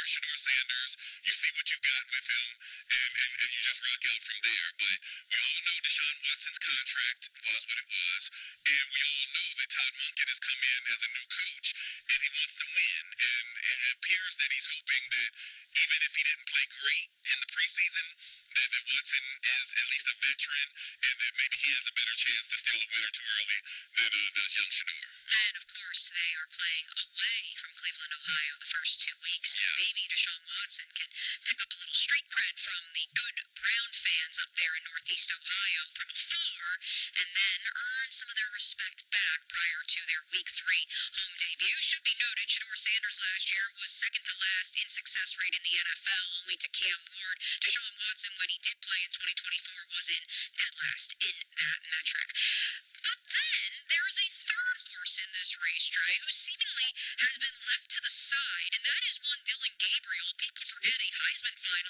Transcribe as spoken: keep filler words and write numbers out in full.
after Shador Sanders, you see what you've got with him, and, and, and you just rock out from there. But we all know Deshaun Watson's contract was what it was, and we all know that Todd Monken has come in as a new coach, and he wants to win. And it appears that he's hoping that even if he didn't play great in the preseason, that, that Watson is at least a veteran, and that maybe he has a better chance to steal a winner too early than uh, does young Shador. And of course, they are playing away from Cleveland, Ohio the first two weeks. Yeah. Maybe Deshaun Watson can pick up a little street cred from the good Brown fans up there in Northeast Ohio from afar, and then earn some of their respect back prior to their Week three home debut. Should be noted, Shador Sanders last year was second to last in success rate in the N F L, only to Cam Ward. Deshaun Watson, when he did play in twenty twenty-four, was in dead last in that metric. But then there is a third horse in this race, Dre, who seemingly has been left to the side, and that is one Dylan Gabriel. People forget a Heisman final.